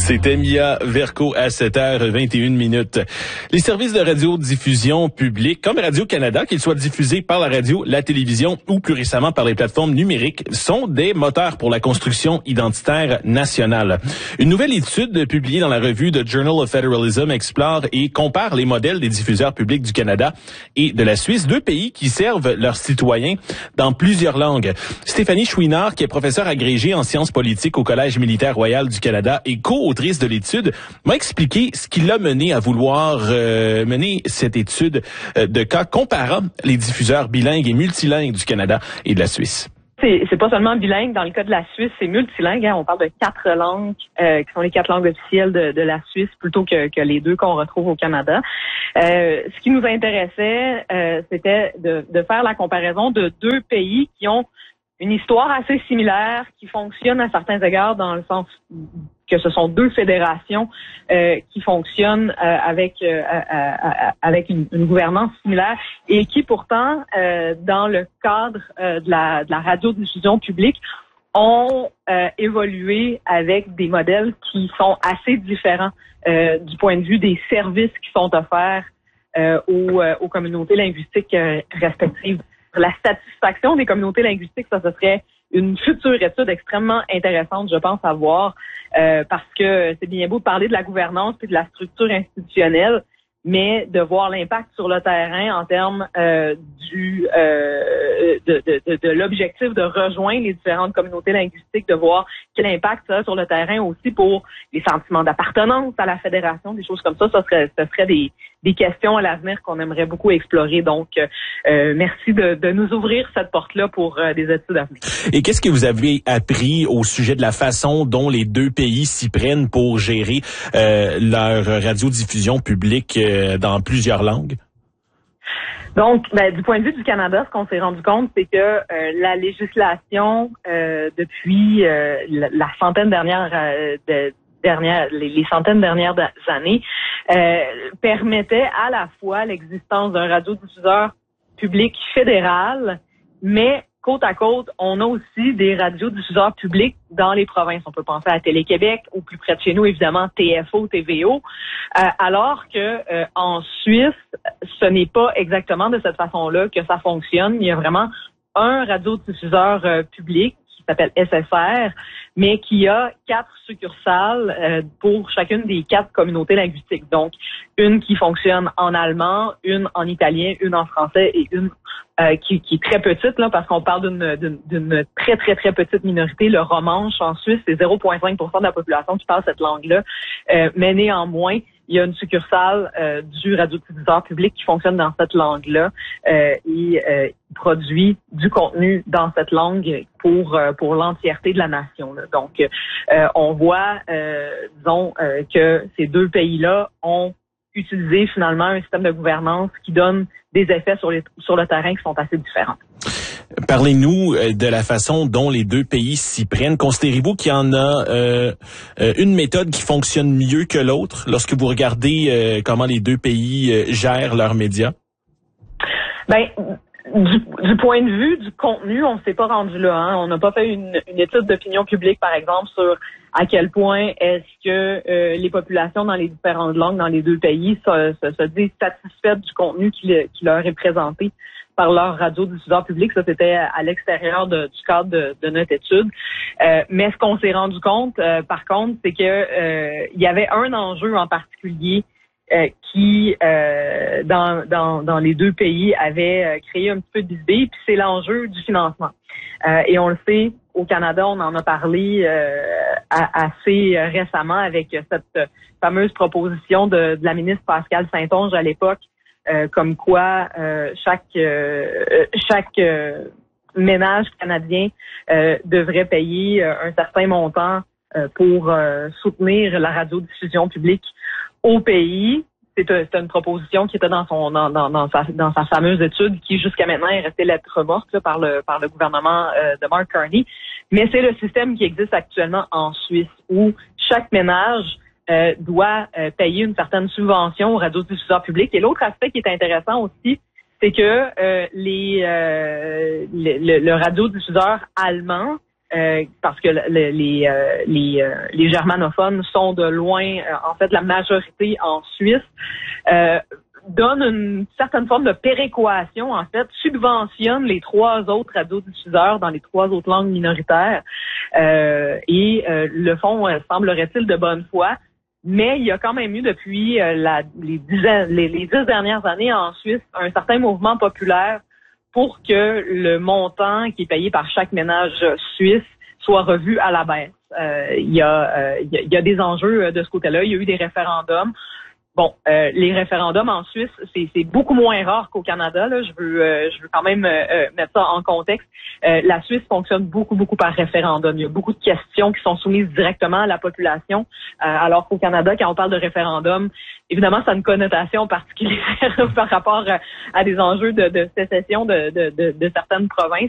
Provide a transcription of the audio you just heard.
C'était Mia Verco à 7h21. Les services de radiodiffusion publique, comme Radio-Canada, qu'ils soient diffusés par la radio, la télévision ou plus récemment par les plateformes numériques, sont des moteurs pour la construction identitaire nationale. Une nouvelle étude publiée dans la revue The Journal of Federalism explore et compare les modèles des diffuseurs publics du Canada et de la Suisse, deux pays qui servent leurs citoyens dans plusieurs langues. Stéphanie Chouinard, qui est professeure agrégée en sciences politiques au Collège militaire royal du Canada et co-autrice de l'étude, m'a expliqué ce qui l'a mené à vouloir mener cette étude de cas comparant les diffuseurs bilingues et multilingues du Canada et de la Suisse. C'est pas seulement bilingue. Dans le cas de la Suisse, c'est multilingue. On parle de 4 langues qui sont les 4 langues officielles de la Suisse plutôt que les 2 qu'on retrouve au Canada. Ce qui nous intéressait, c'était de faire la comparaison de 2 pays qui ont une histoire assez similaire, qui fonctionne à certains égards dans le sens que ce sont 2 fédérations qui fonctionnent avec une gouvernance similaire et qui pourtant, dans le cadre de la radiodiffusion publique, ont évolué avec des modèles qui sont assez différents du point de vue des services qui sont offerts aux communautés linguistiques respectives. La satisfaction des communautés linguistiques, ça serait une future étude extrêmement intéressante, je pense, à voir, parce que c'est bien beau de parler de la gouvernance et de la structure institutionnelle, mais de voir l'impact sur le terrain en termes de l'objectif de rejoindre les différentes communautés linguistiques, de voir quel impact ça a sur le terrain aussi pour les sentiments d'appartenance à la fédération, des choses comme ça. Ce serait des questions à l'avenir qu'on aimerait beaucoup explorer. Donc, merci de nous ouvrir cette porte-là pour des études à venir. Et qu'est-ce que vous avez appris au sujet de la façon dont les 2 pays s'y prennent pour gérer leur radiodiffusion publique dans plusieurs langues? Donc, du point de vue du Canada, ce qu'on s'est rendu compte, c'est que la législation depuis la centaine les centaines dernières années permettait à la fois l'existence d'un radiodiffuseur public fédéral, mais côte à côte, on a aussi des radiodiffuseurs publics dans les provinces. On peut penser à Télé-Québec, ou plus près de chez nous, évidemment, TFO, TVO, alors que en Suisse, ce n'est pas exactement de cette façon-là que ça fonctionne. Il y a vraiment un radiodiffuseur public qui s'appelle SFR, mais qui a 4 succursales pour chacune des 4 communautés linguistiques. Donc, une qui fonctionne en allemand, une en italien, une en français et une qui est très petite, là, parce qu'on parle d'une très, très, très petite minorité. Le romanche en Suisse, c'est 0,5% de la population qui parle cette langue-là. Mais néanmoins, il y a une succursale du radiodiffuseur public qui fonctionne dans cette langue-là et produit du contenu dans cette langue pour l'entièreté de la nation, là. Donc, on voit, disons, que ces 2 pays-là ont utilisé finalement un système de gouvernance qui donne des effets sur le terrain qui sont assez différents. Parlez-nous de la façon dont les 2 pays s'y prennent. Considérez-vous qu'il y en a une méthode qui fonctionne mieux que l'autre lorsque vous regardez comment les 2 pays gèrent leurs médias? Du point de vue du contenu, on ne s'est pas rendu là. Hein. On n'a pas fait une étude d'opinion publique, par exemple, sur à quel point est-ce que les populations dans les différentes langues dans les 2 pays se disent satisfaites du contenu qui leur est présenté par leur radiodiffuseur public. Ça, c'était à l'extérieur du cadre de notre étude. Mais ce qu'on s'est rendu compte, par contre, c'est que il y avait un enjeu en particulier qui, dans les 2 pays, avait créé un petit peu de bisbille, puis c'est l'enjeu du financement. Et on le sait, au Canada, on en a parlé assez récemment avec cette fameuse proposition de la ministre Pascale Saint-Onge à l'époque, comme quoi chaque ménage canadien devrait payer un certain montant pour soutenir la radiodiffusion publique au pays. C'est une proposition qui était dans sa fameuse étude qui jusqu'à maintenant est restée lettre morte là, par le gouvernement de Mark Carney. Mais c'est le système qui existe actuellement en Suisse où chaque ménage doit payer une certaine subvention aux radiodiffuseurs publics. Et l'autre aspect qui est intéressant aussi, c'est que le radiodiffuseur allemand parce que les germanophones sont de loin, en fait, la majorité en Suisse, donne une certaine forme de péréquation, en fait, subventionne les 3 autres radiodiffuseurs dans les 3 autres langues minoritaires et le font, semblerait-il, de bonne foi. Mais il y a quand même eu depuis les 10 dernières années en Suisse un certain mouvement populaire pour que le montant qui est payé par chaque ménage suisse soit revu à la baisse. Il y a des enjeux de ce côté-là. Il y a eu des référendums. Bon, les référendums en Suisse, c'est beaucoup moins rare qu'au Canada. Là. Je veux quand même mettre ça en contexte. La Suisse fonctionne beaucoup par référendum. Il y a beaucoup de questions qui sont soumises directement à la population, alors qu'au Canada, quand on parle de référendum, évidemment, ça a une connotation particulière par rapport à des enjeux de sécession de certaines provinces.